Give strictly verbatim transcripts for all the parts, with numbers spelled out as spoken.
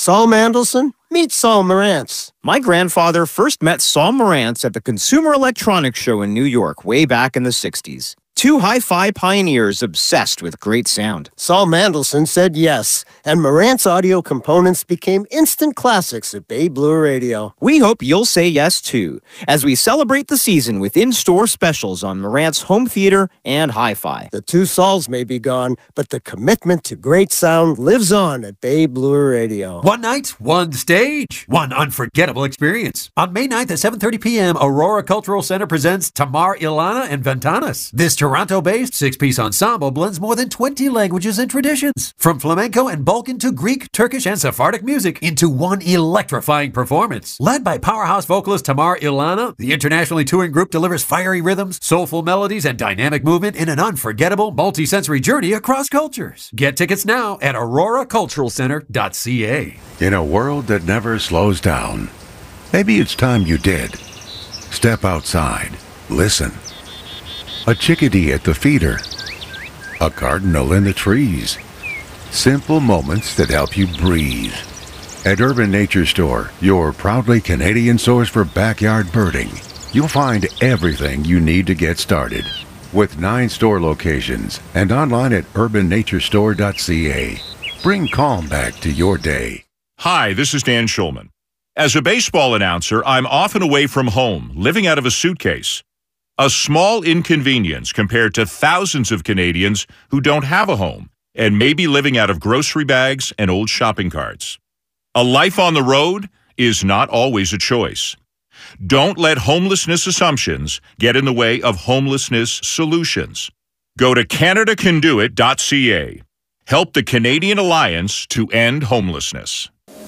Saul Mandelson, meet Saul Morantz. My grandfather first met Saul Morantz at the Consumer Electronics Show in New York way back in the sixties. Two hi-fi pioneers obsessed with great sound. Saul Mandelson said yes, and Morantz audio components became instant classics at Bay Blue Radio. We hope you'll say yes, too, as we celebrate the season with in-store specials on Morantz home theater and hi-fi. The two Sauls may be gone, but the commitment to great sound lives on at Bay Blue Radio. One night, one stage, one unforgettable experience. On May ninth at seven thirty p.m., Aurora Cultural Center presents Tamar Ilana and Ventanas. This Toronto-based six-piece ensemble blends more than twenty languages and traditions, from flamenco and Balkan to Greek, Turkish, and Sephardic music, into one electrifying performance. Led by powerhouse vocalist Tamar Ilana, the internationally touring group delivers fiery rhythms, soulful melodies, and dynamic movement in an unforgettable, multi-sensory journey across cultures. Get tickets now at aurora cultural center dot c a. In a world that never slows down, maybe it's time you did. Step outside. Listen. A chickadee at the feeder. A cardinal in the trees. Simple moments that help you breathe. At Urban Nature Store, your proudly Canadian source for backyard birding, you'll find everything you need to get started. With nine store locations and online at urban nature store dot c a. Bring calm back to your day. Hi, this is Dan Schulman. As a baseball announcer, I'm often away from home, living out of a suitcase. A small inconvenience compared to thousands of Canadians who don't have a home and may be living out of grocery bags and old shopping carts. A life on the road is not always a choice. Don't let homelessness assumptions get in the way of homelessness solutions. Go to canada can do it dot c a. Help the Canadian Alliance to end homelessness.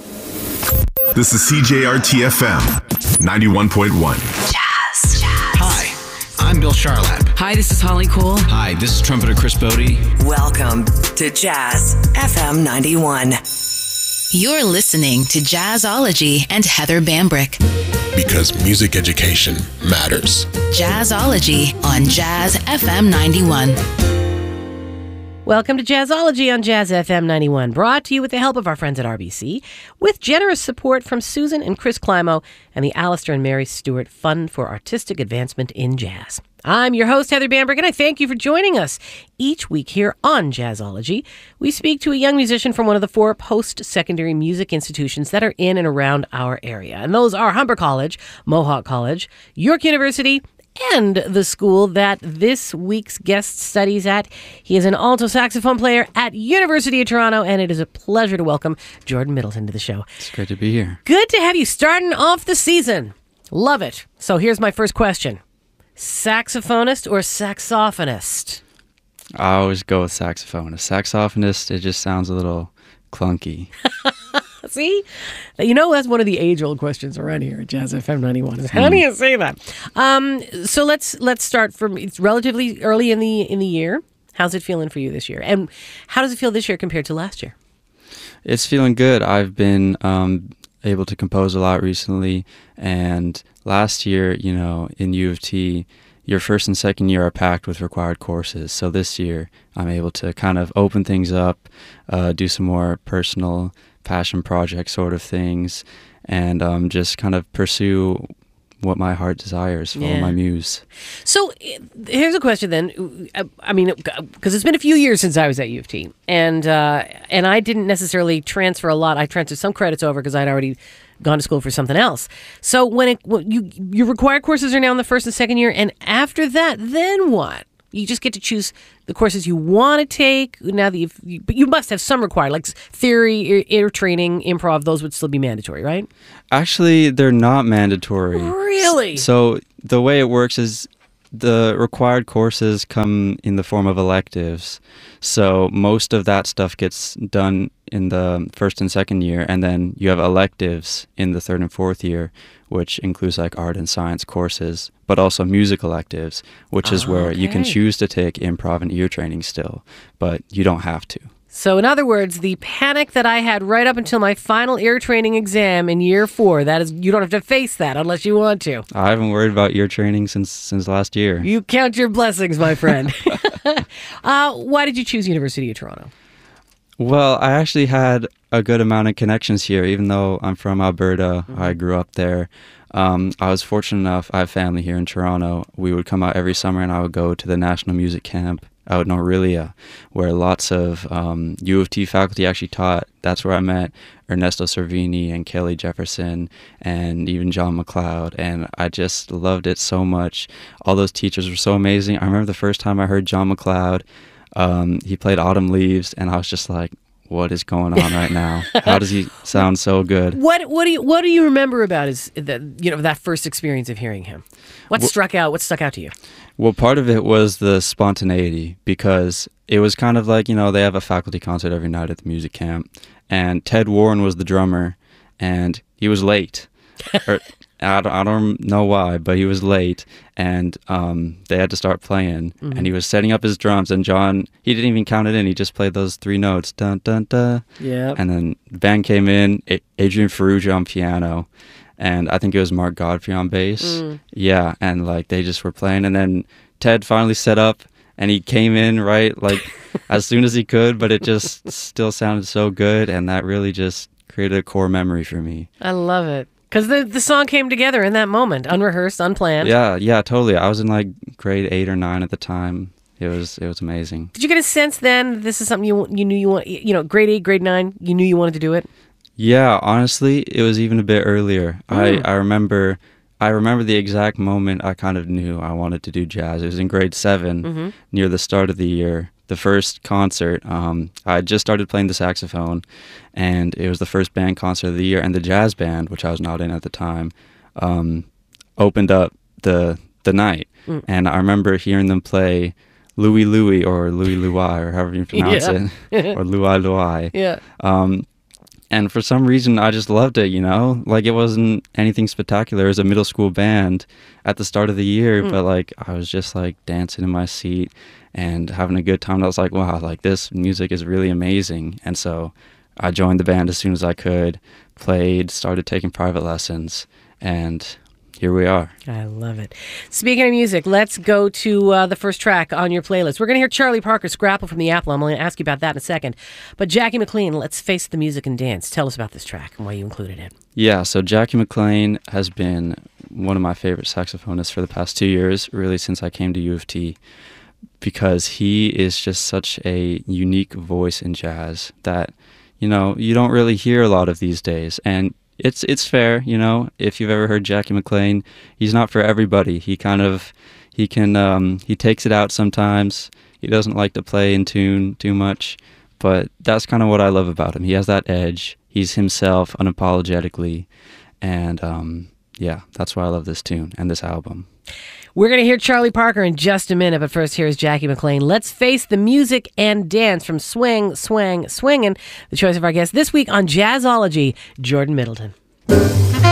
This is C J R T F M ninety-one point one. Jazz. Jazz. Hi, I'm Bill Charlap. Hi, this is Holly Cole. Hi, this is trumpeter Chris Bodie. Welcome to Jazz F M ninety-one. You're listening to Jazzology and Heather Bambrick. Because music education matters. Jazzology on Jazz F M ninety-one. Welcome to Jazzology on Jazz F M ninety-one, brought to you with the help of our friends at R B C, with generous support from Susan and Chris Climo and the Alistair and Mary Stewart Fund for Artistic Advancement in Jazz. I'm your host, Heather Bambrick, and I thank you for joining us. Each week here on Jazzology, we speak to a young musician from one of the four post-secondary music institutions that are in and around our area. And those are Humber College, Mohawk College, York University, and the school that this week's guest studies at. He is an alto saxophone player at University of Toronto, and it is a pleasure to welcome Jordan Middleton to the show. It's great to be here. Good to have you starting off the season. Love it. So here's my first question. Saxophonist or saxophonist? I always go with saxophonist. Saxophonist, it just sounds a little clunky. See? You know, that's one of the age-old questions around here at Jazz F M ninety-one. Is how do you say that? Um, so let's let's start from, it's relatively early in the in the year. How's it feeling for you this year? And how does it feel this year compared to last year? It's feeling good. I've been um, able to compose a lot recently. And last year, you know, in U of T, your first and second year are packed with required courses. So this year, I'm able to kind of open things up, uh, do some more personal passion project sort of things, and um, just kind of pursue what my heart desires, follow yeah. my muse. So here's a question then. I mean, because it's been a few years since I was at U of T, and uh, and I didn't necessarily transfer a lot. I transferred some credits over because I'd already gone to school for something else. So when it when you your required courses are now in the first and second year, and after that, then what? You just get to choose the courses you want to take. Now that you've, you, but you must have some required, like theory, ear, ear training, improv. Those would still be mandatory, right? Actually, they're not mandatory. Really? So the way it works is the required courses come in the form of electives. So most of that stuff gets done in the first and second year, and then you have electives in the third and fourth year, which includes like art and science courses, but also music electives, which is oh, where okay. you can choose to take improv and ear training still, but you don't have to. So in other words, the panic that I had right up until my final ear training exam in year four, that is, you don't have to face that unless you want to. I haven't worried about ear training since since last year. You count your blessings, my friend. uh, why did you choose University of Toronto? Well, I actually had a good amount of connections here. Even though I'm from Alberta, mm-hmm. I grew up there. Um, I was fortunate enough, I have family here in Toronto. We would come out every summer and I would go to the National Music Camp out in Orillia, where lots of um, U of T faculty actually taught. That's where I met Ernesto Cervini and Kelly Jefferson and even John McLeod, and I just loved it so much. All those teachers were so amazing. I remember the first time I heard John McLeod, um, he played Autumn Leaves, and I was just like, what is going on right now? How does he sound so good? What what do you what do you remember about his that you know that first experience of hearing him? What well, struck out? What stuck out to you? Well, part of it was the spontaneity, because it was kind of like, you know, they have a faculty concert every night at the music camp, and Ted Warren was the drummer, and he was late. or, I, don't, I don't know why, but he was late, and um, they had to start playing, mm-hmm. and he was setting up his drums, and John, he didn't even count it in, he just played those three notes, dun, dun, dun, yeah. And then the band came in, Adrian Ferrugia on piano, and I think it was Mark Godfrey on bass, mm. yeah, and like they just were playing, and then Ted finally set up, and he came in, right, like as soon as he could, but it just still sounded so good, and that really just created a core memory for me. I love it. Because the, the song came together in that moment, unrehearsed, unplanned. Yeah, yeah, totally. I was in like grade eight or nine at the time. It was it was amazing. Did you get a sense then this is something you you knew you want? You know, grade eight, grade nine, you knew you wanted to do it? Yeah, honestly, it was even a bit earlier. Mm. I, I remember I remember the exact moment I kind of knew I wanted to do jazz. It was in grade seven, mm-hmm. near the start of the year. The first concert, um, I had just started playing the saxophone, and it was the first band concert of the year, and the jazz band, which I was not in at the time, um, opened up the the night, mm. and I remember hearing them play Louie Louie, or Louie Louie, or however you pronounce yeah. it, or Louie Louie. Yeah. Um, and for some reason, I just loved it, you know? Like, it wasn't anything spectacular. It was a middle school band at the start of the year, mm. but, like, I was just, like, dancing in my seat and having a good time. I was like, wow, like, this music is really amazing. And so I joined the band as soon as I could, played, started taking private lessons, and here we are. I love it. Speaking of music, let's go to uh, the first track on your playlist. We're going to hear Charlie Parker Scrapple from the Apple. I'm going to ask you about that in a second. But Jackie McLean, Let's Face the Music and Dance. Tell us about this track and why you included it. Yeah, so Jackie McLean has been one of my favorite saxophonists for the past two years, really since I came to U of T, because he is just such a unique voice in jazz that, you know, you don't really hear a lot of these days. And It's it's fair, you know, if you've ever heard Jackie McLean, he's not for everybody. He kind of, he can, um, he takes it out sometimes. He doesn't like to play in tune too much, but that's kind of what I love about him. He has that edge. He's himself unapologetically, and um, yeah, that's why I love this tune and this album. We're going to hear Charlie Parker in just a minute, but first here's Jackie McLean. Let's Face the Music and Dance from Swing, Swang, Swingin', the choice of our guest this week on Jazzology, Jordan Middleton.